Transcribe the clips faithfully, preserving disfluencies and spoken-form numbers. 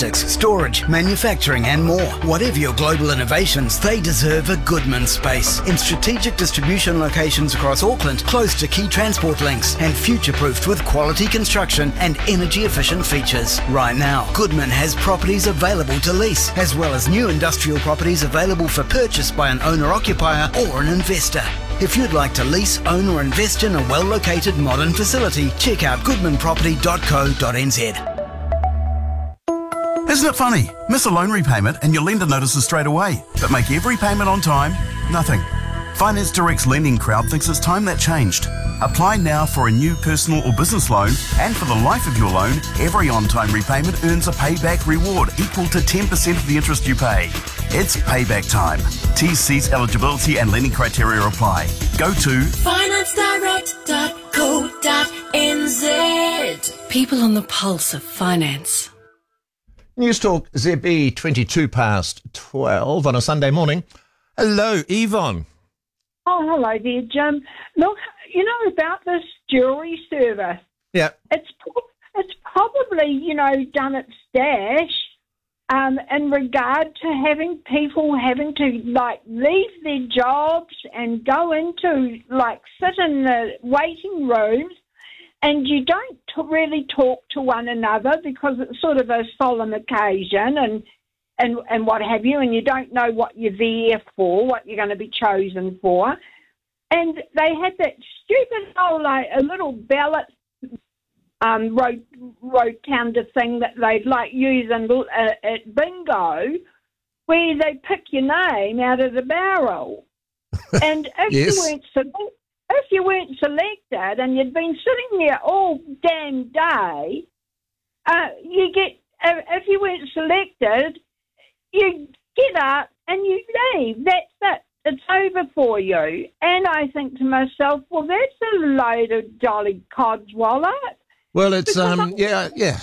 logistics, storage, manufacturing and more. Whatever your global innovations, they deserve a Goodman space. In strategic distribution locations across Auckland, close to key transport links and future-proofed with quality construction and energy-efficient features. Right now, Goodman has properties available to lease, as well as new industrial properties available for purchase by an owner-occupier or an investor. If you'd like to lease, own or invest in a well-located modern facility, check out goodman property dot co dot n z. Isn't it funny? Miss a loan repayment and your lender notices straight away, but make every payment on time? Nothing. Finance Direct's lending crowd thinks it's time that changed. Apply now for a new personal or business loan, and for the life of your loan, every on-time repayment earns a payback reward equal to ten percent of the interest you pay. It's payback time. T's, C's, eligibility and lending criteria apply. Go to finance direct dot co dot n z. People on the pulse of finance. News Talk Z B, twenty-two past twelve on a Sunday morning. Hello, Yvonne. Oh, hello there, Jim. Look, you know about this jury service. Yeah. It's it's probably, you know, done its dash um, in regard to having people having to, like, leave their jobs and go into, like, sit in the waiting rooms, and you don't t- really talk to one another because it's sort of a solemn occasion and, and, and what have you, and you don't know what you're there for, what you're going to be chosen for. And they had that stupid old, like, a little ballot um, road, road counter thing that they'd, like, use in, uh, at bingo, where they pick your name out of the barrel. And if Yes. you weren't select- if you weren't selected and you'd been sitting there all damn day, uh, you get uh, if you weren't selected, you get up and you leave. That's it. It's over for you. And I think to myself, well, that's a load of jolly codswallop. Well, it's, Because um, I- yeah, yeah.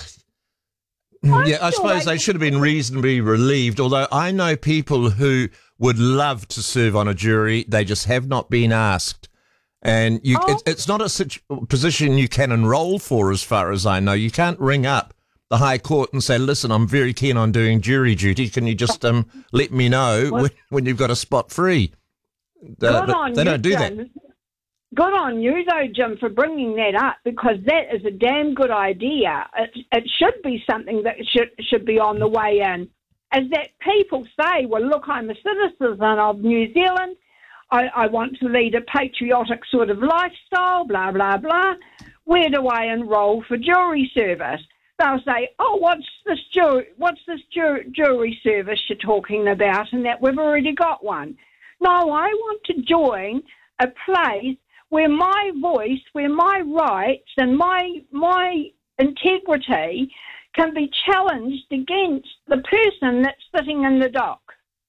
I'm Yeah, I still suppose they waiting should have been reasonably relieved, although I know people who would love to serve on a jury. They just have not been asked. And you, Oh. it, it's not a situ- position you can enrol for, as far as I know. You can't ring up the High Court and say, listen, I'm very keen on doing jury duty. Can you just um, let me know Well- when, when you've got a spot free? They, Good they- on they you, don't do that. Jim. Good on you, though, Jim, for bringing that up, because that is a damn good idea. It, it should be something that should should be on the way in. As that people say, well, look, I'm a citizen of New Zealand. I, I want to lead a patriotic sort of lifestyle, blah, blah, blah. Where do I enrol for jury service? They'll say, oh, what's this jury, what's this jury, jury service you're talking about, and that we've already got one. No, I want to join a place where my voice, where my rights and my my integrity can be challenged against the person that's sitting in the dock.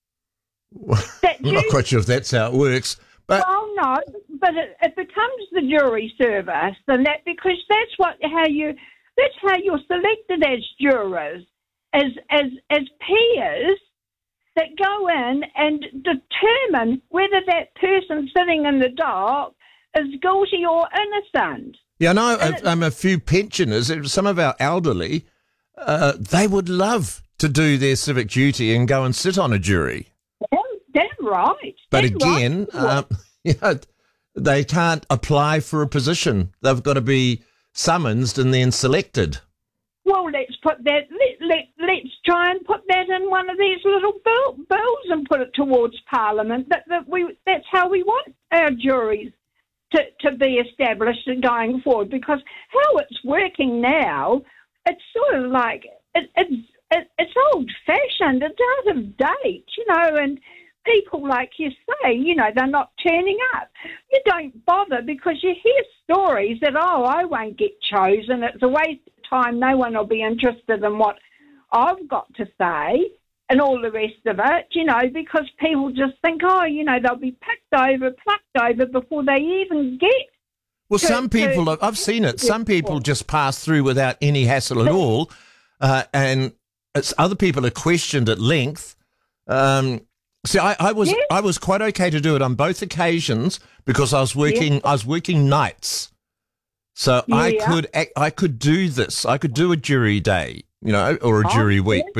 That I'm not you- quite sure if that's how it works. But well, no, but it, it becomes the jury service, and that because that's what how you that's how you're selected as jurors, as as as peers that go in and determine whether that person sitting in the dock is guilty or innocent. Yeah, I know And a, um, a few pensioners, uh, some of our elderly, uh, they would love to do their civic duty and go and sit on a jury. Damn, damn right. But damn again, right. um, you know, they can't apply for a position. They've got to be summoned and then selected. Well, let's put that. Let, let let's try and put that in one of these little bill, bills and put it towards Parliament. That that we that's how we want our juries to, to be established and going forward. Because how it's working now, it's sort of like it, it's it, it's old fashioned. It's out of date, you know. And people, like you say, you know, they're not turning up. You don't bother because you hear stories that, oh, I won't get chosen. It's a waste of time. No one will be interested in what I've got to say and all the rest of it, you know, because people just think, oh, you know, they'll be picked over, plucked over before they even get. Well, to- some people, to- I've seen it, some people just pass through without any hassle at all, uh, and it's, other people are questioned at length. Um, see, I, I was Yes. I was quite okay to do it on both occasions because I was working I was working nights, so I Yeah. could act, I could do this. I could do a jury day, you know, or a Oh, jury week. yes.